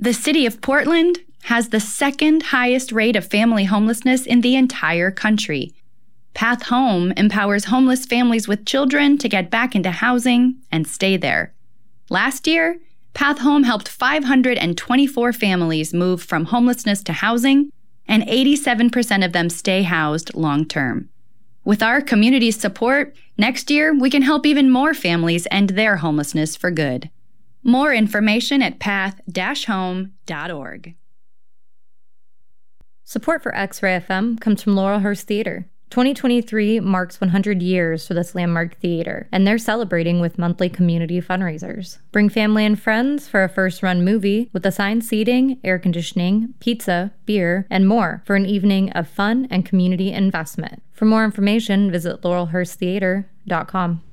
The city of Portland has the second highest rate of family homelessness in the entire country. Path Home empowers homeless families with children to get back into housing and stay there. Last year, Path Home helped 524 families move from homelessness to housing, and 87% of them stay housed long-term. With our community's support, next year we can help even more families end their homelessness for good. More information at path-home.org. Support for X-Ray FM comes from Laurelhurst Theater. 2023 marks 100 years for this landmark theater, and they're celebrating with monthly community fundraisers. Bring family and friends for a first-run movie with assigned seating, air conditioning, pizza, beer, and more for an evening of fun and community investment. For more information, visit laurelhursttheater.com.